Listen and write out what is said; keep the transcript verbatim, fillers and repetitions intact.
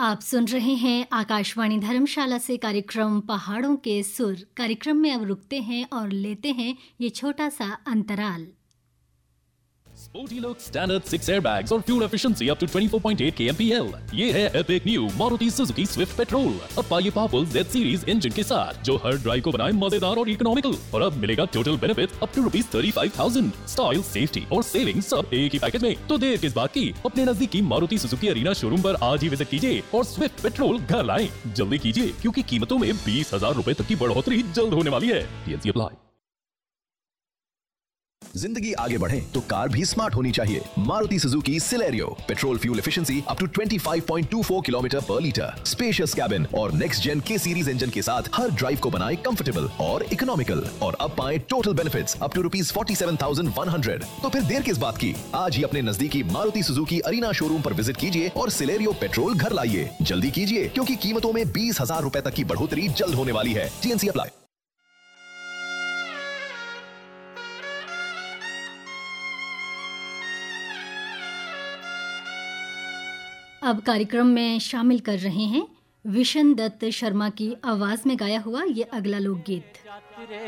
आप सुन रहे हैं आकाशवाणी धर्मशाला से कार्यक्रम पहाड़ों के सुर। कार्यक्रम में अब रुकते हैं और लेते हैं ये छोटा सा अंतराल। Sporty look, standard six airbags और fuel efficiency up to twenty four point eight के एम पी एल। ये है epic new Maruti Suzuki Swift petrol. अब पाइए पावरफुल जेड सीरीज इंजन के साथ जो हर ड्राइव को बनाए मजेदार और इकोनॉमिकल। और अब मिलेगा total benefit up to rupees thirty five thousand. Style, safety और सेविंग सब एक ही पैकेज में। तो देर किस बात की, अपने नजदीकी मारुति सुजुकी अरीना शोरूम पर आज ही विजिट कीजिए और स्विफ्ट पेट्रोल घर लाएं। जल्दी कीजिए क्योंकि कीमतों में बीस हजार रूपए तक की बढ़ोतरी जल्द होने वाली है। TNC apply. जिंदगी आगे बढ़े तो कार भी स्मार्ट होनी चाहिए। Maruti Suzuki Celerio, petrol fuel efficiency up to twenty five point two four kilometre पर लीटर, स्पेशियस कैबिन और नेक्स्ट जेन के सीरीज इंजन के साथ हर ड्राइव को बनाए कंफर्टेबल और इकोनॉमिकल। और अब पाए total benefits up to rupees forty seven thousand one hundred. तो फिर देर किस बात की, आज ही अपने नजदीकी मारुति सुजुकी अरीना शोरूम पर विजिट कीजिए और सिलेरियो पेट्रोल घर लाइए। जल्दी कीजिए क्योंकि कीमतों में बीस हजार रूपए तक की बढ़ोतरी जल्द होने वाली है। TNC apply. अब कार्यक्रम में शामिल कर रहे हैं विशन दत्त शर्मा की आवाज में गाया हुआ ये अगला लोकगीत।